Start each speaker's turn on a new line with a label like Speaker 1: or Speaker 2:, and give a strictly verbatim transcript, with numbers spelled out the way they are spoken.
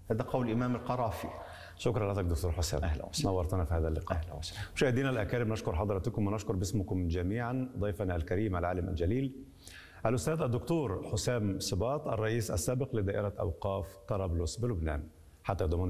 Speaker 1: هذا قول الإمام القرافي.
Speaker 2: شكرا لك دكتور حسام،
Speaker 1: أهلا وسهلا،
Speaker 2: نورتنا في هذا اللقاء.
Speaker 1: أهلا وسهلا.
Speaker 2: مشاهدينا الأكارم، نشكر حضراتكم ونشكر باسمكم جميعا ضيفنا الكريم العالم الجليل الأستاذ الدكتور حسام صباط، الرئيس السابق لدائرة أوقاف طرابلس بلبنان. حتى